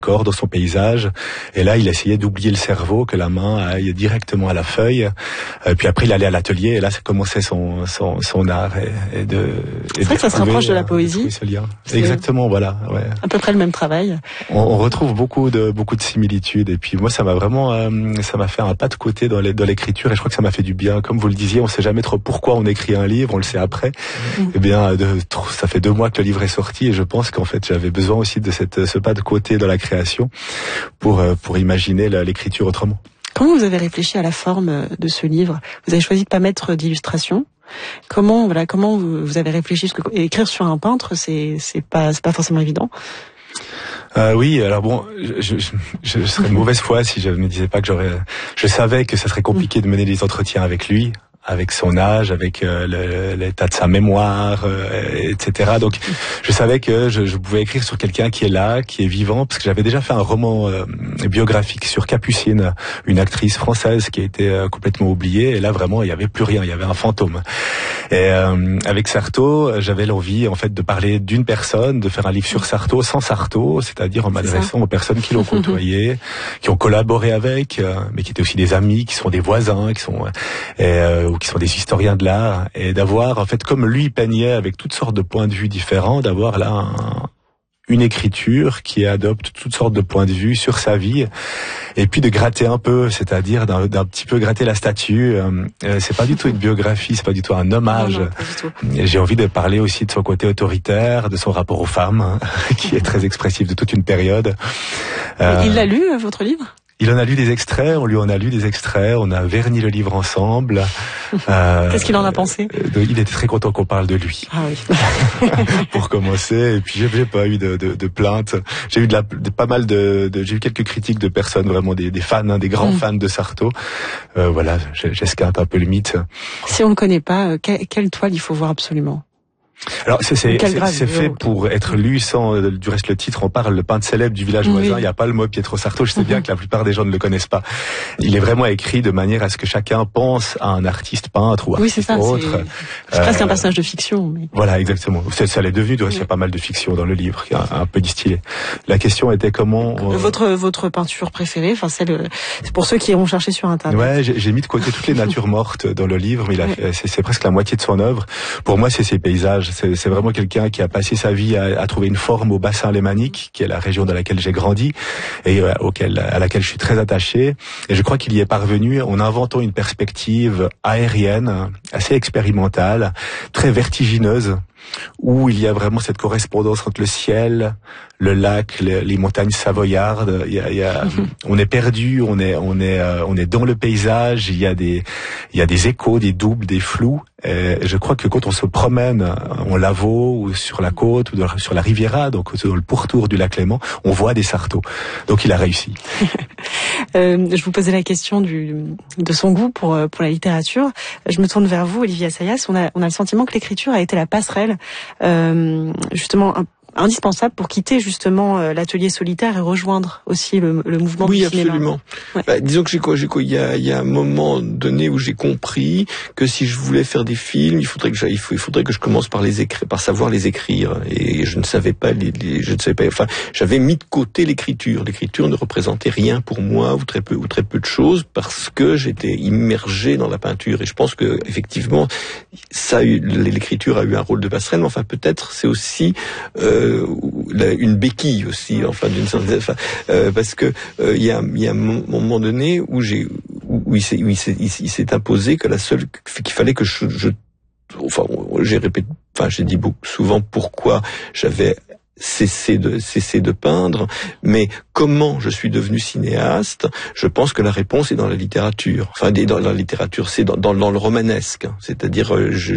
corps dans son paysage, et là il essayait d'oublier le cerveau, que la main aille directement à la feuille, puis après il allait à l'atelier, et là ça commençait son art, c'est vrai que ça se rapproche de la poésie. Ce lien. Exactement, voilà, ouais. À peu près le même travail. On retrouve beaucoup de similitudes, et puis moi ça m'a vraiment ça m'a fait un pas de côté dans l'écriture, et je crois que ça m'a fait du bien. Comme vous le disiez, on sait jamais trop pourquoi on écrit un livre, on le sait après. Eh bien ça fait 2 mois que le livre est sorti, et je pense qu'en fait j'avais besoin aussi de ce pas de côté dans la création pour imaginer l'écriture autrement. Comment vous avez réfléchi à la forme de ce livre? Vous avez choisi de pas mettre d'illustration. Comment vous avez réfléchi? Parce que écrire sur un peintre, c'est pas forcément évident. Oui, alors bon, je serais de mauvaise foi si je me disais pas que je savais que ça serait compliqué de mener des entretiens avec lui, avec son âge, avec l'état de sa mémoire, etc. Donc, je savais que je pouvais écrire sur quelqu'un qui est là, qui est vivant, parce que j'avais déjà fait un roman biographique sur Capucine, une actrice française qui a été complètement oubliée, et là vraiment il y avait plus rien, il y avait un fantôme. Et avec Sarto, j'avais l'envie en fait de parler d'une personne, de faire un livre sur Sarto sans Sarto, c'est-à-dire en m'adressant aux personnes qui l'ont côtoyé, qui ont collaboré avec, mais qui étaient aussi des amis, qui sont des voisins, qui sont ou qui sont des historiens de l'art, et d'avoir, en fait, comme lui peignait avec toutes sortes de points de vue différents, d'avoir là une écriture qui adopte toutes sortes de points de vue sur sa vie, et puis de gratter un peu, c'est-à-dire d'un petit peu gratter la statue. C'est pas du tout une biographie, c'est pas du tout un hommage. Non, pas du tout. J'ai envie de parler aussi de son côté autoritaire, de son rapport aux femmes, qui est très expressif de toute une période. Il l'a lu, votre livre ? Il en a lu des extraits, on lui en a lu des extraits, on a verni le livre ensemble. Qu'est-ce qu'il en a pensé? Il était très content qu'on parle de lui. Ah oui. Pour commencer, et puis j'ai pas eu de plaintes. J'ai eu j'ai eu quelques critiques de personnes, vraiment des fans, des grands fans de Sarto. Voilà, j'esquinte un peu le mythe. Si on ne connaît pas, quelle toile il faut voir absolument? Alors c'est fait pour être lu sans, du reste le titre, on parle le peintre célèbre du village voisin, il n'y a pas le mot Pietro Sarto, je sais bien que la plupart des gens ne le connaissent pas. Il est vraiment écrit de manière à ce que chacun pense à un artiste peintre ou artiste autre. C'est presque un personnage de fiction. Mais... Voilà, exactement. Ça l'est devenu, du reste il y a pas mal de fiction dans le livre, qui est un peu distillé. La question était comment... Votre peinture préférée, enfin c'est pour ceux qui iront chercher sur Internet. Ouais, j'ai mis de côté toutes les natures mortes dans le livre, mais c'est presque la moitié de son œuvre. Pour moi, c'est ses paysages. C'est vraiment quelqu'un qui a passé sa vie à trouver une forme au bassin lémanique, qui est la région dans laquelle j'ai grandi et à laquelle je suis très attaché. Et je crois qu'il y est parvenu en inventant une perspective aérienne, assez expérimentale, très vertigineuse, où il y a vraiment cette correspondance entre le ciel, le lac, les montagnes savoyardes. On est perdu, on est dans le paysage. Il y a des échos, des doubles, des flous. Et je crois que quand on se promène en Lavaux ou sur la côte ou sur la Riviera, donc dans le pourtour du lac Léman, on voit des sartos. Donc il a réussi. Je vous posais la question de son goût pour la littérature. Je me tourne vers vous, Olivier Assayas. On a le sentiment que l'écriture a été la passerelle, justement indispensable pour quitter justement l'atelier solitaire et rejoindre aussi le mouvement du cinéma. Oui, absolument. Ouais. Disons que il y a un moment donné où j'ai compris que si je voulais faire des films, il faudrait que je commence par savoir les écrire. Et je ne savais pas enfin, j'avais mis de côté l'écriture. L'écriture ne représentait rien pour moi, ou très peu de choses, parce que j'étais immergé dans la peinture. Et je pense que effectivement, l'écriture a eu un rôle de passerelle, mais enfin peut-être c'est aussi une béquille aussi, enfin d'une certaine, parce que il y a un moment donné où il s'est imposé que qu'il fallait que j'ai dit souvent pourquoi j'avais cessé de peindre, mais comment je suis devenu cinéaste, je pense que la réponse est dans la littérature. Enfin, dans la littérature, c'est dans le romanesque. C'est-à-dire,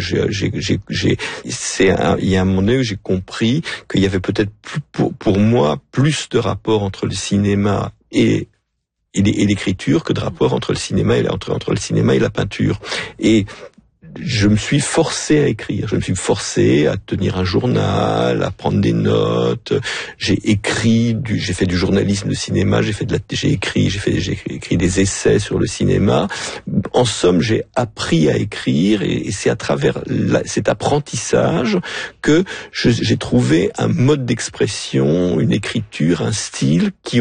il y a un moment donné où j'ai compris qu'il y avait peut-être pour moi plus de rapport entre le cinéma et l'écriture que de rapport entre le cinéma et entre le cinéma et la peinture. Et je me suis forcé à écrire, je me suis forcé à tenir un journal, à prendre des notes. J'ai fait du journalisme de cinéma, j'ai écrit des essais sur le cinéma. En somme, j'ai appris à écrire, et c'est à travers cet apprentissage que j'ai trouvé un mode d'expression, une écriture, un style qui